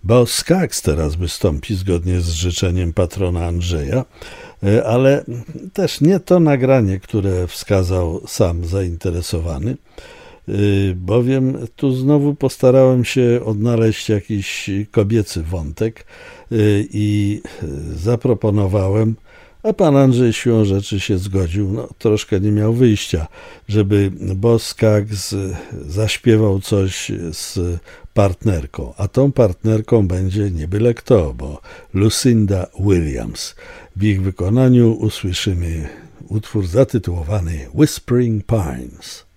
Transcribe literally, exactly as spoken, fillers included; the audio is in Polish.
Bo Skaggs teraz wystąpi zgodnie z życzeniem patrona Andrzeja, ale też nie to nagranie, które wskazał sam zainteresowany, bowiem tu znowu postarałem się odnaleźć jakiś kobiecy wątek i zaproponowałem, a pan Andrzej siłą rzeczy się zgodził, no troszkę nie miał wyjścia, żeby Boz Skaggs zaśpiewał coś z partnerką, a tą partnerką będzie nie byle kto, bo Lucinda Williams. W ich wykonaniu usłyszymy utwór zatytułowany Whispering Pines.